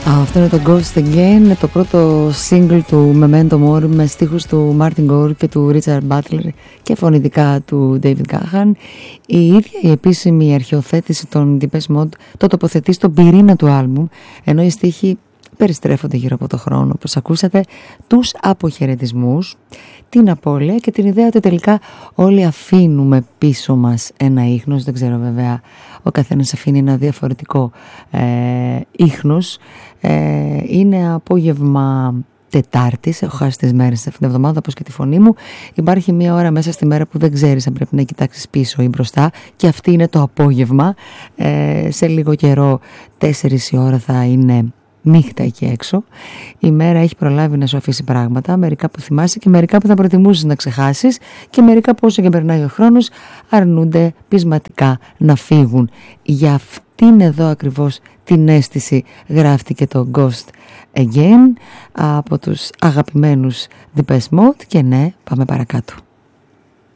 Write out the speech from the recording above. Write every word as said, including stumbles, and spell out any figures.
Αυτό είναι το Ghost Again, το πρώτο single του Memento Mori με στίχους του Martin Gore και του Richard Butler και φωνητικά του David Gahan. Η ίδια η επίσημη αρχαιοθέτηση των Depeche Mode το τοποθετεί στον πυρήνα του άλμπουμ, ενώ οι στίχοι περιστρέφονται γύρω από το χρόνο, όπως ακούσατε, τους αποχαιρετισμούς, την απώλεια και την ιδέα ότι τελικά όλοι αφήνουμε πίσω μας ένα ίχνος. Δεν ξέρω βέβαια, ο καθένας αφήνει ένα διαφορετικό ε, ίχνος. Ε, είναι απόγευμα Τετάρτης, έχω χάσει τις μέρες αυτήν την εβδομάδα όπως και τη φωνή μου. Υπάρχει μία ώρα μέσα στη μέρα που δεν ξέρεις αν πρέπει να κοιτάξεις πίσω ή μπροστά, και αυτή είναι το απόγευμα. Ε, σε λίγο καιρό, τέσσερις η ώρα, θα είναι νύχτα εκεί έξω. Η μέρα έχει προλάβει να σου αφήσει πράγματα, μερικά που θυμάσαι και μερικά που θα προτιμούσες να ξεχάσεις, και μερικά που όσο και περνάει ο χρόνος αρνούνται πεισματικά να φύγουν. Για αυτήν εδώ ακριβώς την αίσθηση γράφτηκε το Ghost Again από τους αγαπημένους Depeche Mode. Και ναι, πάμε παρακάτω.